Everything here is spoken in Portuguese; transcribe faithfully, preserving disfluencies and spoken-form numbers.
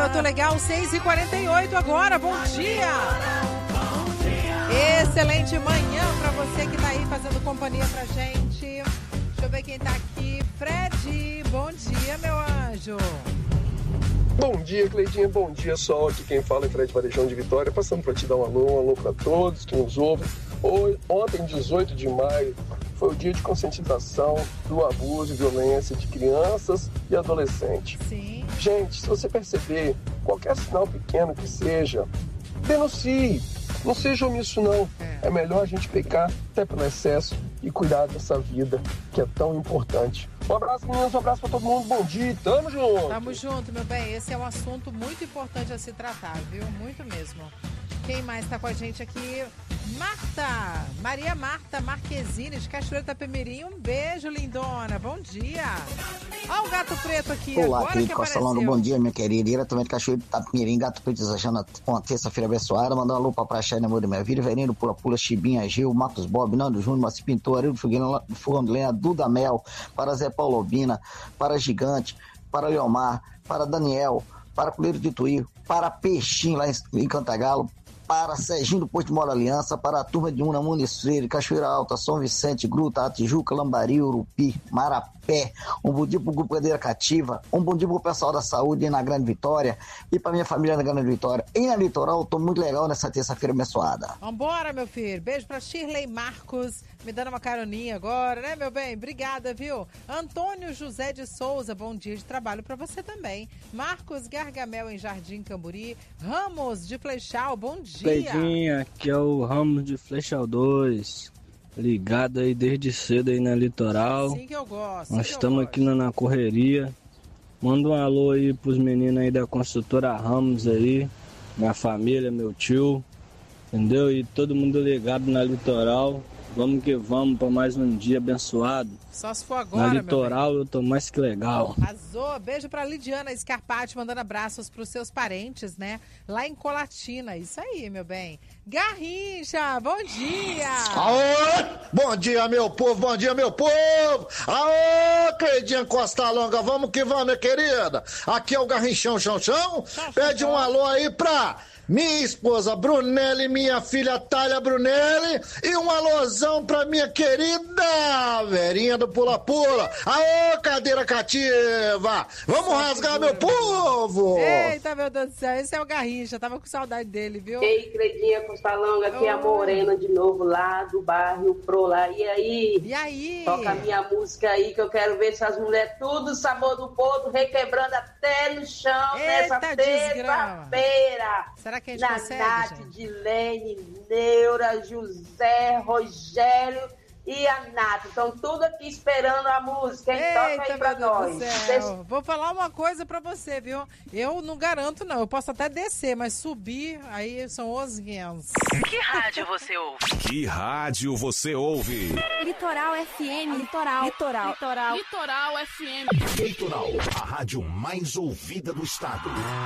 eu tô legal, seis e quarenta e oito agora, bom dia! Excelente manhã pra você que tá aí fazendo companhia pra gente. Deixa eu ver quem tá aqui. Fred, bom dia, meu anjo. Bom dia, Cleidinha, bom dia, Sol. Aqui quem fala é Fred Varejão de Vitória, passando para te dar um alô, um alô para todos que nos ouvem. Hoje, ontem, dezoito de maio, foi o dia de conscientização do abuso e violência de crianças e adolescentes. Sim. Gente, se você perceber qualquer sinal pequeno que seja, denuncie. Não seja omisso, não. É melhor a gente pecar até pelo excesso e cuidar dessa vida que é tão importante. Um abraço, meninas, um abraço pra todo mundo, bom dia, tamo junto! Tamo junto, meu bem, esse é um assunto muito importante a se tratar, viu? Muito mesmo. Quem mais tá com a gente aqui? Marta, Maria Marta Marquezine, de Cachoeiro Itapemirim, um beijo, lindona, bom dia! Olha o gato preto aqui. Olá, agora querido que Costa apareceu. Longa, bom dia, minha querida. Diretamente de Cachoeiro Itapemirim, gato preto, desejando uma terça-feira abençoada. Mandar uma alô pra Praxé, amor da minha vida. Verino, Pula Pula, Chibinha, Gil, Marcos Bob, Nando Júnior, Massi Pintor, Arildo Fogueira, Fogão de Lenha, Duda Mel, para Zé Paulo Obina, para Gigante, para Leomar, para Daniel, para Coleiro de Tuí, para Peixinho lá em Cantagalo, para Serginho do Posto de Mora Aliança, para a turma de Una, Muniz Freire, Cachoeira Alta, São Vicente, Gruta, Tijuca, Lambari, Urupi, Marapé, um bom dia pro Grupo Cadeira Cativa, um bom dia pro pessoal da saúde aí na Grande Vitória e pra minha família na Grande Vitória. E na Litoral, tô muito legal nessa terça-feira abençoada. Vambora, meu filho. Beijo pra Shirley Marcos, me dando uma caroninha agora, né, meu bem? Obrigada, viu? Antônio José de Souza, bom dia de trabalho pra você também. Marcos Gargamel, em Jardim Camburi. Ramos de Flechal, bom dia. Cleidinha, aqui é o Ramos de Flechal dois. Ligado aí desde cedo aí na Litoral. Assim que eu gosto. Nós estamos aqui na, na correria. Manda um alô aí pros meninos aí da construtora Ramos aí. Minha família, meu tio. Entendeu? E todo mundo ligado na Litoral. Vamos que vamos para mais um dia abençoado. Só se for agora, na Litoral eu tô mais que legal. Arrasou. Beijo pra Lidiana Scarpati, mandando abraços pros seus parentes, né? Lá em Colatina. Isso aí, meu bem. Garrincha, bom dia! Aô! Bom dia, meu povo, bom dia, meu povo! Aô, Cleidinha Costa Longa, vamos que vamos, minha querida! Aqui é o Garrinchão Chão Chão. Pede um alô aí pra minha esposa Brunelli, minha filha Thalia Brunelli, e um alôzão pra minha querida Verinha do Pula Pula. Aô, cadeira cativa! Vamos Só rasgar, meu povo! Eita, meu Deus do céu, esse é o Garrincha, tava com saudade dele, viu? Ei, Cleidinha Costa Longa, aqui é a Morena de novo, lá do bairro Pro lá. E aí? E aí? Toca a minha música aí, que eu quero ver essas mulheres tudo sabor do povo, requebrando até no chão. Eita, nessa terça-feira. Será que a gente Na consegue, Nath, gente? Dilene, Neura, José, Rogério e a Nath. Estão tudo aqui esperando a música, hein? Eita, Toca aí pra meu nós. Deus do céu. Vou falar uma coisa pra você, viu? Eu não garanto, não. Eu posso até descer, mas subir, aí são os guiãos. Que rádio você ouve? Que rádio você ouve? Litoral F M. Litoral. Litoral. Litoral. Litoral F M. Litoral, a rádio mais ouvida do estado.